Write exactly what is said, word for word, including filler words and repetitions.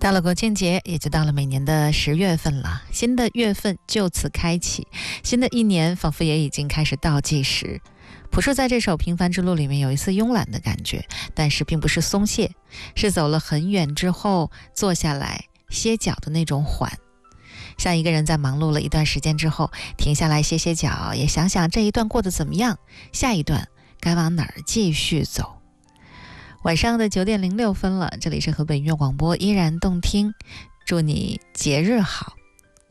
到了国庆节，也就到了每年的十月份了，新的月份就此开启，新的一年仿佛也已经开始倒计时。朴树在这首《平凡之路》里面有一丝慵懒的感觉，但是并不是松懈，是走了很远之后坐下来歇脚的那种缓。像一个人在忙碌了一段时间之后，停下来歇歇脚，也想想这一段过得怎么样，下一段该往哪儿继续走。晚上的九点零六分了，这里是河北音乐广播，依然动听，祝你节日好。